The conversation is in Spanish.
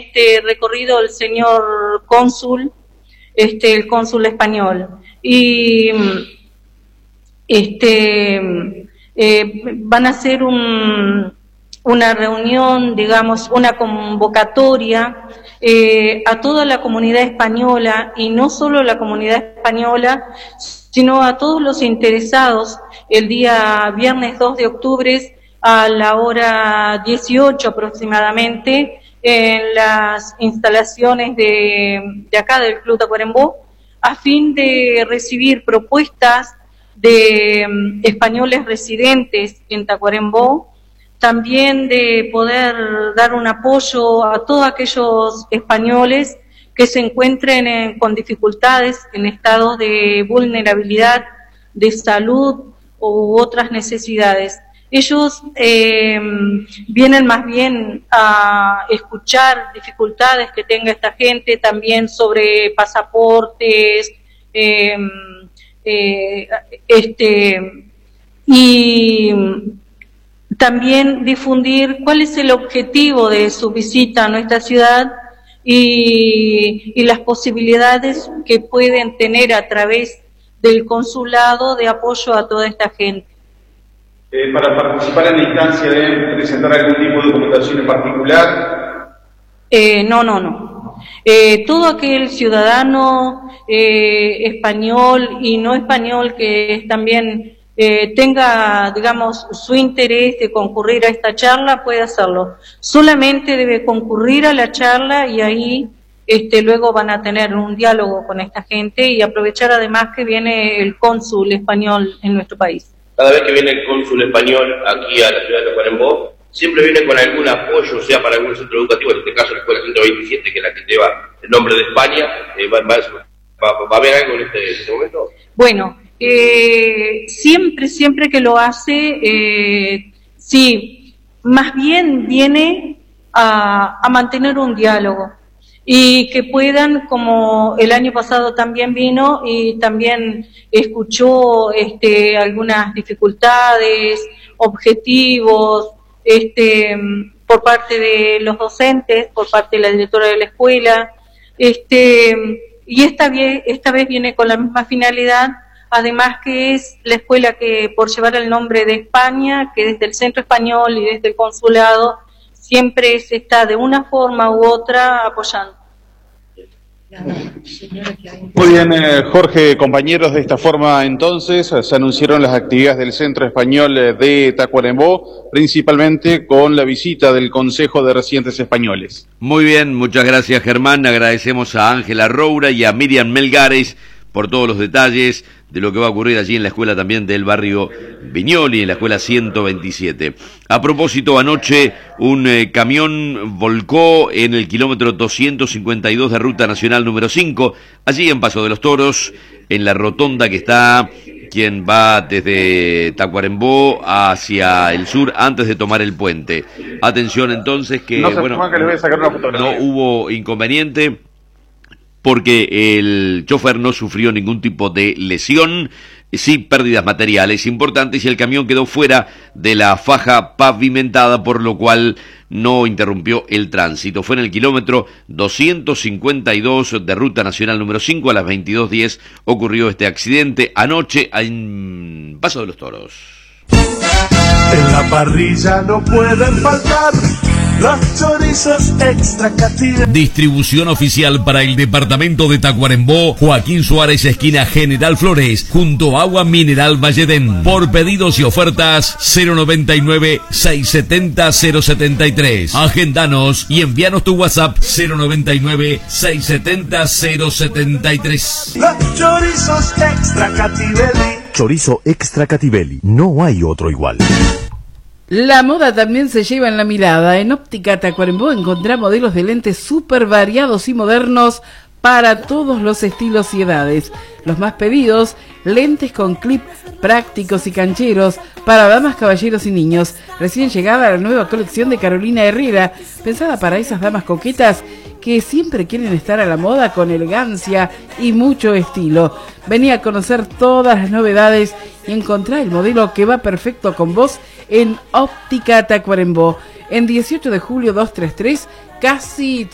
recorrido el señor cónsul, el cónsul español, y van a hacer una reunión, digamos, una convocatoria a toda la comunidad española, y no solo la comunidad española, sino a todos los interesados, el día viernes 2 de octubre a la hora 18 aproximadamente, en las instalaciones de acá del Club Tacuarembó, a fin de recibir propuestas de españoles residentes en Tacuarembó, también de poder dar un apoyo a todos aquellos españoles que se encuentren con dificultades, en estados de vulnerabilidad, de salud u otras necesidades. Ellos vienen más bien a escuchar dificultades que tenga esta gente, también sobre pasaportes, y también difundir cuál es el objetivo de su visita a nuestra ciudad y las posibilidades que pueden tener a través del consulado de apoyo a toda esta gente. Para participar en la instancia, ¿deben presentar algún tipo de documentación en particular? No. Todo aquel ciudadano español y no español que también tenga, digamos, su interés de concurrir a esta charla, puede hacerlo. Solamente debe concurrir a la charla y ahí luego van a tener un diálogo con esta gente, y aprovechar además que viene el cónsul español en nuestro país. Cada vez que viene el cónsul español aquí a la ciudad de Tacuarembó, siempre viene con algún apoyo, sea para algún centro educativo, en este caso la Escuela 127, que es la que lleva el nombre de España. ¿Va a haber algo en este momento? Bueno, siempre que lo hace, sí, más bien viene a mantener un diálogo, y que puedan, como el año pasado también vino y también escuchó algunas dificultades, objetivos, por parte de los docentes, por parte de la directora de la escuela, y esta vez viene con la misma finalidad, además que es la escuela que, por llevar el nombre de España, que desde el Centro Español y desde el Consulado siempre se está de una forma u otra apoyando. Muy bien, Jorge, compañeros, de esta forma entonces se anunciaron las actividades del Centro Español de Tacuarembó, principalmente con la visita del Consejo de Residentes Españoles. Muy bien, muchas gracias, Germán. Agradecemos a Ángela Roura y a Miriam Melgares por todos los detalles de lo que va a ocurrir allí en la escuela también del barrio Viñoli, en la escuela 127. A propósito, anoche un camión volcó en el kilómetro 252 de Ruta Nacional número 5, allí en Paso de los Toros, en la rotonda que está quien va desde Tacuarembó hacia el sur antes de tomar el puente. Atención entonces que, que les voy a sacar una fotografía. No hubo inconveniente, porque el chofer no sufrió ningún tipo de lesión, sí pérdidas materiales importantes, y el camión quedó fuera de la faja pavimentada, por lo cual no interrumpió el tránsito. Fue en el kilómetro 252 de Ruta Nacional número 5, a las 22:10 ocurrió este accidente anoche en Paso de los Toros. En la parrilla no pueden faltar los chorizos Extra Cativelli. Distribución oficial para el departamento de Tacuarembó, Joaquín Suárez, esquina General Flores, junto a Agua Mineral Valledén. Por pedidos y ofertas, 099-670-073. Agendanos y envíanos tu WhatsApp, 099-670-073. Los chorizos Extra Cativelli. Chorizo Extra Cativelli, no hay otro igual. La moda también se lleva en la mirada. En Óptica Tacuarembó encontrá modelos de lentes súper variados y modernos para todos los estilos y edades. Los más pedidos, lentes con clip prácticos y cancheros para damas, caballeros y niños. Recién llegada la nueva colección de Carolina Herrera, pensada para esas damas coquetas que siempre quieren estar a la moda con elegancia y mucho estilo. Vení a conocer todas las novedades y encontrá el modelo que va perfecto con vos en Óptica Tacuarembó. En 18 de julio 233, casi